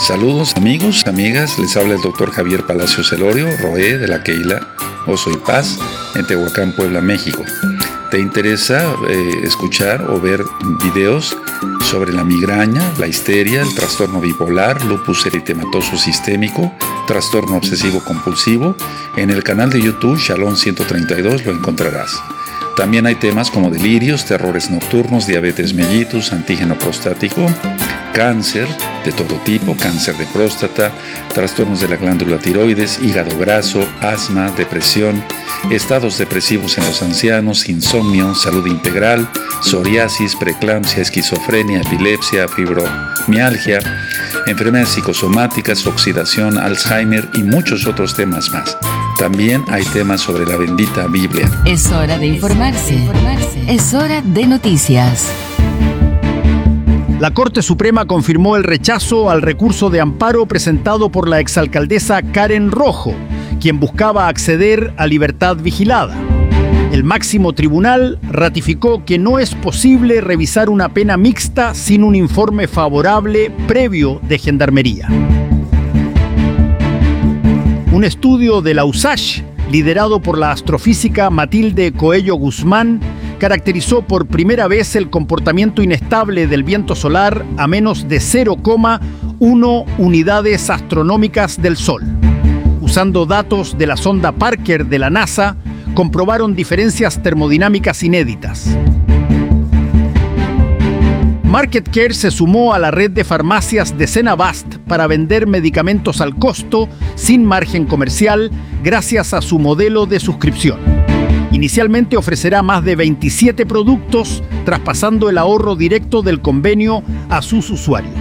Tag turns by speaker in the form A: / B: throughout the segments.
A: Saludos amigos, amigas, les habla el doctor Javier Palacios Celorio, Roé de la Keila Oso y Paz, en Tehuacán, Puebla, México. ¿Te interesa escuchar o ver videos sobre la migraña, la histeria, el trastorno bipolar, lupus eritematoso sistémico, trastorno obsesivo compulsivo? En el canal de YouTube Shalom 132 lo encontrarás. También hay temas como delirios, terrores nocturnos, diabetes mellitus, antígeno prostático, cáncer de todo tipo, cáncer de próstata, trastornos de la glándula tiroides, hígado graso, asma, depresión, estados depresivos en los ancianos, insomnio, salud integral, psoriasis, preeclampsia, esquizofrenia, epilepsia, fibromialgia, enfermedades psicosomáticas, oxidación, Alzheimer y muchos otros temas más. También hay temas sobre la bendita Biblia.
B: Es hora de informarse. Es hora de noticias.
C: La Corte Suprema confirmó el rechazo al recurso de amparo presentado por la exalcaldesa Karen Rojo, quien buscaba acceder a libertad vigilada. El máximo tribunal ratificó que no es posible revisar una pena mixta sin un informe favorable previo de Gendarmería. Un estudio de la USACH, liderado por la astrofísica Matilde Coello Guzmán, caracterizó por primera vez el comportamiento inestable del viento solar a menos de 0,1 unidades astronómicas del Sol. Usando datos de la sonda Parker de la NASA, comprobaron diferencias termodinámicas inéditas. MarketCare se sumó a la red de farmacias de Cenabast para vender medicamentos al costo, sin margen comercial, gracias a su modelo de suscripción. Inicialmente ofrecerá más de 27 productos, traspasando el ahorro directo del convenio a sus usuarios.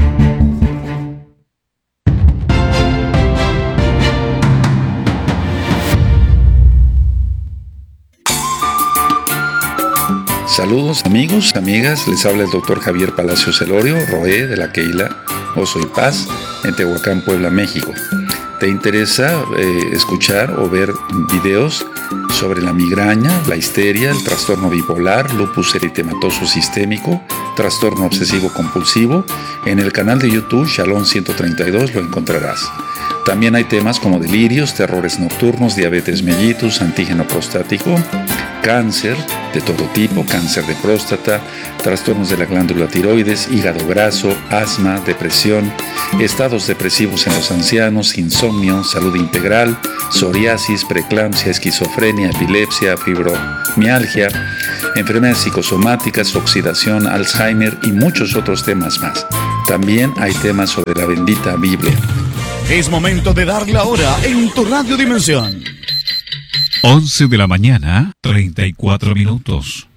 A: Saludos amigos, amigas, les habla el doctor Javier Palacios Celorio, Roé de la Keila Oso y Paz, en Tehuacán, Puebla, México. ¿Te interesa escuchar o ver videos sobre la migraña, la histeria, el trastorno bipolar, lupus eritematoso sistémico, trastorno obsesivo compulsivo? En el canal de YouTube Shalom 132 lo encontrarás. También hay temas como delirios, terrores nocturnos, diabetes mellitus, antígeno prostático, cáncer de todo tipo, cáncer de próstata, trastornos de la glándula tiroides, hígado graso, asma, depresión, estados depresivos en los ancianos, insomnio, salud integral, psoriasis, preeclampsia, esquizofrenia, epilepsia, fibromialgia, enfermedades psicosomáticas, oxidación, Alzheimer y muchos otros temas más. También hay temas sobre la bendita Biblia.
D: Es momento de dar la hora en tu Radio Dimensión.
E: 11 de la mañana, 34 minutos.